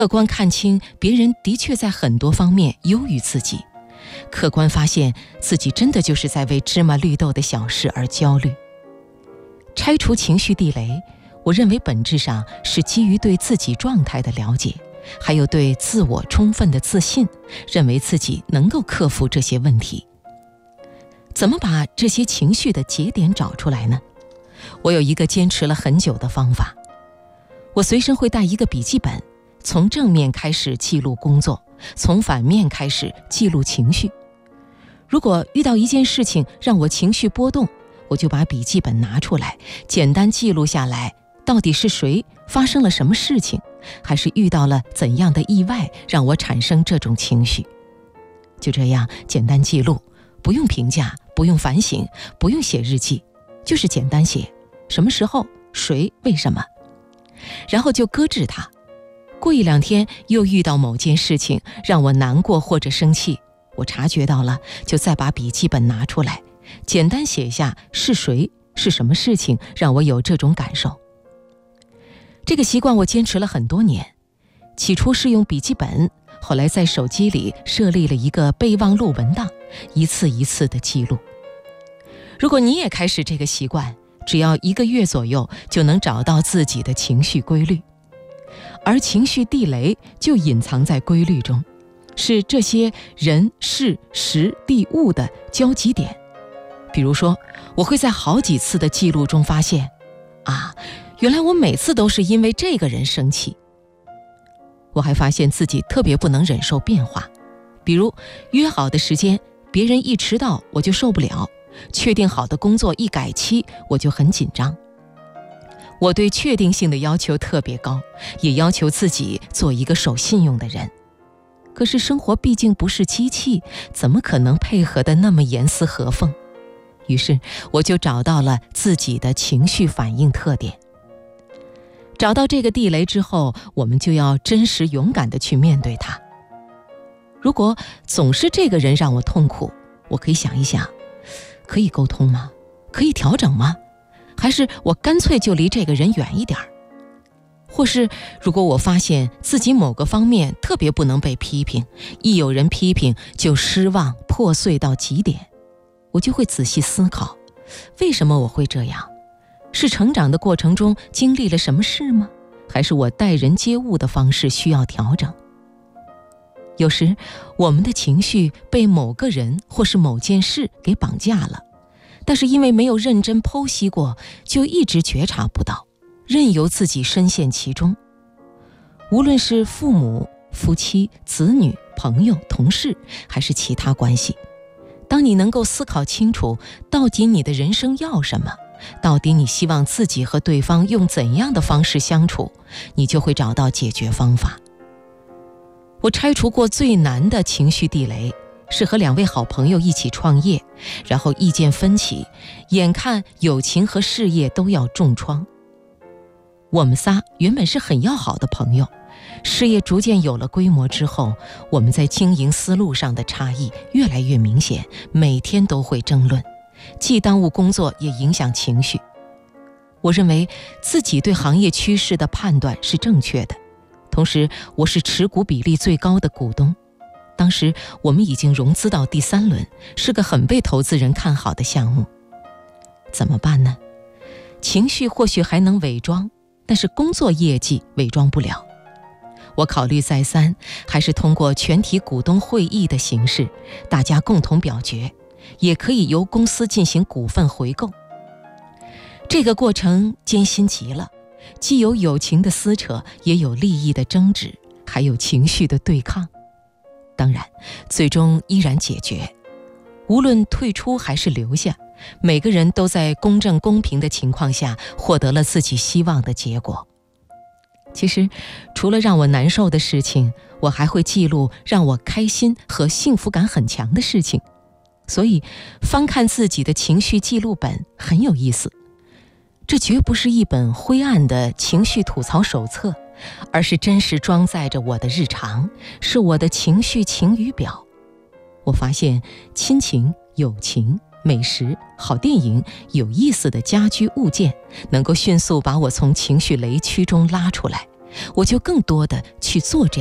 客观看清别人的确在很多方面优于自己，客观发现自己真的就是在为芝麻绿豆的小事而焦虑。拆除情绪地雷，我认为本质上是基于对自己状态的了解，还有对自我充分的自信，认为自己能够克服这些问题。怎么把这些情绪的节点找出来呢？我有一个坚持了很久的方法。我随身会带一个笔记本，从正面开始记录工作，从反面开始记录情绪。如果遇到一件事情让我情绪波动，我就把笔记本拿出来，简单记录下来，到底是谁发生了什么事情，还是遇到了怎样的意外让我产生这种情绪。就这样简单记录，不用评价，不用反省，不用写日记，就是简单写什么时候、谁、为什么，然后就搁置它。过一两天又遇到某件事情让我难过或者生气，我察觉到了，就再把笔记本拿出来，简单写下是谁、是什么事情让我有这种感受。这个习惯我坚持了很多年，起初是用笔记本，后来在手机里设立了一个备忘录文档，一次一次的记录。如果你也开始这个习惯，只要1个月左右就能找到自己的情绪规律。而情绪地雷就隐藏在规律中，是这些人、事、时、地、物的交集点。比如说，我会在好几次的记录中发现，原来我每次都是因为这个人生气。我还发现自己特别不能忍受变化，比如约好的时间，别人一迟到我就受不了，确定好的工作一改期我就很紧张。我对确定性的要求特别高，也要求自己做一个守信用的人。可是生活毕竟不是机器，怎么可能配合得那么严丝合缝？于是我就找到了自己的情绪反应特点。找到这个地雷之后，我们就要真实勇敢地去面对它。如果总是这个人让我痛苦，我可以想一想，可以沟通吗？可以调整吗？还是我干脆就离这个人远一点？或是如果我发现自己某个方面特别不能被批评，一有人批评就失望破碎到极点，我就会仔细思考，为什么我会这样？是成长的过程中经历了什么事吗？还是我待人接物的方式需要调整？有时我们的情绪被某个人或是某件事给绑架了，但是因为没有认真剖析过，就一直觉察不到，任由自己深陷其中。无论是父母、夫妻、子女、朋友、同事，还是其他关系，当你能够思考清楚，到底你的人生要什么，到底你希望自己和对方用怎样的方式相处，你就会找到解决方法。我拆除过最难的情绪地雷，是和2位好朋友一起创业，然后意见分歧，眼看友情和事业都要重创。我们仨原本是很要好的朋友，事业逐渐有了规模之后，我们在经营思路上的差异越来越明显，每天都会争论，既耽误工作也影响情绪。我认为自己对行业趋势的判断是正确的，同时我是持股比例最高的股东。当时我们已经融资到第3轮，是个很被投资人看好的项目。怎么办呢？情绪或许还能伪装，但是工作业绩伪装不了。我考虑再三，还是通过全体股东会议的形式，大家共同表决，也可以由公司进行股份回购。这个过程艰辛极了，既有友情的撕扯，也有利益的争执，还有情绪的对抗。当然，最终依然解决。无论退出还是留下，每个人都在公正公平的情况下获得了自己希望的结果。其实，除了让我难受的事情，我还会记录让我开心和幸福感很强的事情。所以，翻看自己的情绪记录本很有意思。这绝不是一本灰暗的情绪吐槽手册，而是真实装载着我的日常，是我的情绪晴雨表。我发现亲情、友情、美食、好电影、有意思的家居物件，能够迅速把我从情绪雷区中拉出来， 我就更多的去做这